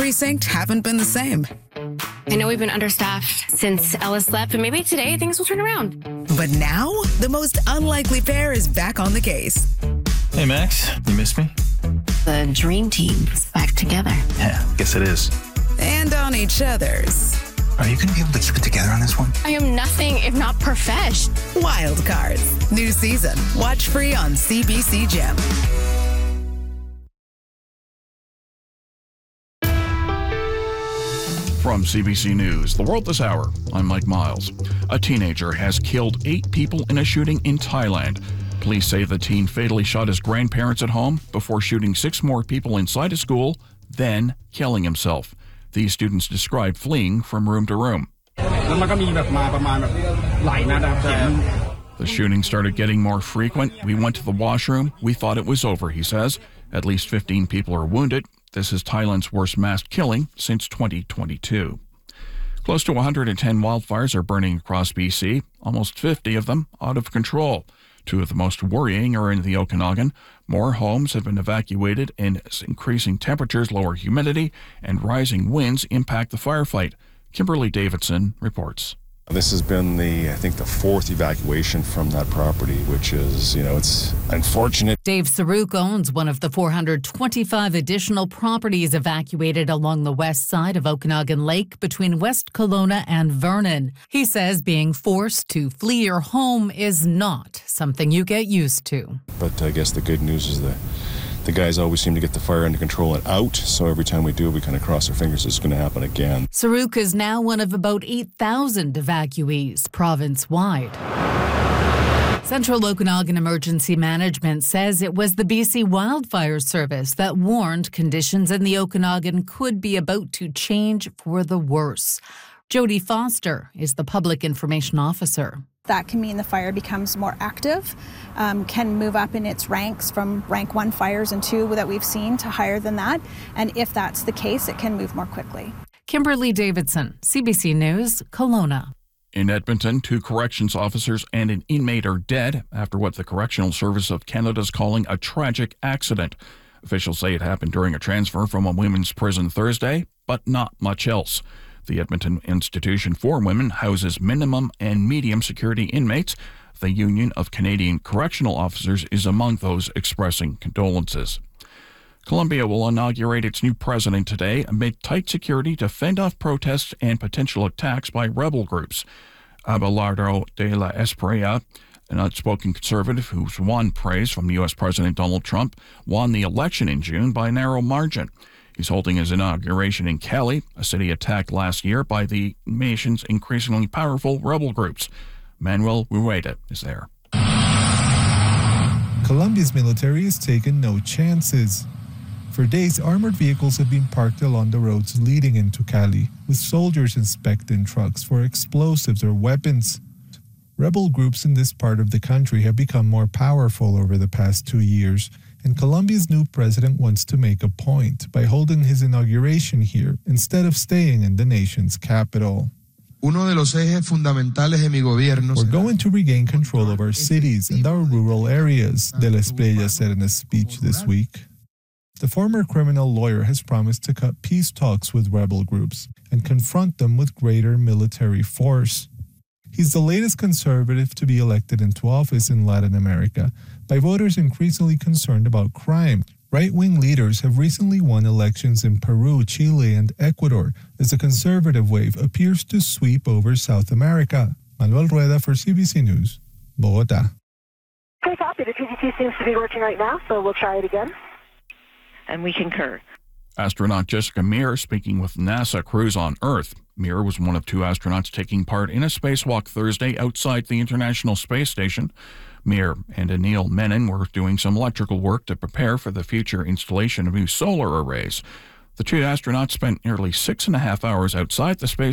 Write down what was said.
precinct haven't been the same. I know we've been understaffed since Ellis left, but maybe today things will turn around. But now, the most unlikely pair is back on the case. Hey, Max, you miss me? The dream team is back together. Yeah, guess it is. And on each other's Are you going to be able to keep it together on this one? I am nothing if not profesh. wild cards. New season. Watch free on CBC Gem. From CBC News, The World This Hour, I'm Mike Miles. A teenager has killed 8 people in a shooting in Thailand. Police say the teen fatally shot his grandparents at home before shooting 6 more people inside a school, then killing himself. These students describe fleeing from room to room. The shooting started getting more frequent. We went to the washroom. We thought it was over, he says. At least 15 people are wounded. This is Thailand's worst mass killing since 2022. Close to 110 wildfires are burning across BC, almost 50 of them out of control. 2 of the most worrying are in the Okanagan. More homes have been evacuated, and increasing temperatures, lower humidity, and rising winds impact the firefight. Kimberly Davidson reports. This has been the 4th evacuation from that property, which is, it's unfortunate. Dave Saruk owns one of the 425 additional properties evacuated along the west side of Okanagan Lake between West Kelowna and Vernon. He says being forced to flee your home is not something you get used to. But I guess the good news is that the guys always seem to get the fire under control and out, so every time we do, we kind of cross our fingers it's going to happen again. Saruk is now one of about 8,000 evacuees province-wide. Central Okanagan Emergency Management says it was the BC Wildfire Service that warned conditions in the Okanagan could be about to change for the worse. Jody Foster is the Public Information Officer. That can mean the fire becomes more active, can move up in its ranks from rank 1 fires and 2 that we've seen to higher than that. And if that's the case, it can move more quickly. Kimberly Davidson, CBC News, Kelowna. In Edmonton, 2 corrections officers and an inmate are dead after what the Correctional Service of Canada is calling a tragic accident. Officials say it happened during a transfer from a women's prison Thursday, but not much else. The Edmonton Institution for Women houses minimum and medium security inmates. The Union of Canadian Correctional Officers is among those expressing condolences. Colombia will inaugurate its new president today amid tight security to fend off protests and potential attacks by rebel groups. Abelardo de la Espriella, an outspoken conservative who's won praise from U.S. President Donald Trump, won the election in June by a narrow margin. He's holding his inauguration in Cali, a city attacked last year by the nation's increasingly powerful rebel groups. Manuel Rueda is there. Colombia's military has taken no chances. For days, armored vehicles have been parked along the roads leading into Cali, with soldiers inspecting trucks for explosives or weapons. Rebel groups in this part of the country have become more powerful over the past 2 years, and Colombia's new president wants to make a point by holding his inauguration here instead of staying in the nation's capital. We're going to regain control of our cities and our rural areas, De La Espriella said in a speech this week. The former criminal lawyer has promised to cut peace talks with rebel groups and confront them with greater military force. He's the latest conservative to be elected into office in Latin America by voters increasingly concerned about crime. Right-wing leaders have recently won elections in Peru, Chile, and Ecuador as the conservative wave appears to sweep over South America. Manuel Rueda for CBC News, Bogotá. Okay, copy. The PDT seems to be working right now, so we'll try it again. And we concur. Astronaut Jessica Meir speaking with NASA crews on Earth. Meir was one of 2 astronauts taking part in a spacewalk Thursday outside the International Space Station. Meir and Anil Menon were doing some electrical work to prepare for the future installation of new solar arrays. The 2 astronauts spent nearly 6.5 hours outside the space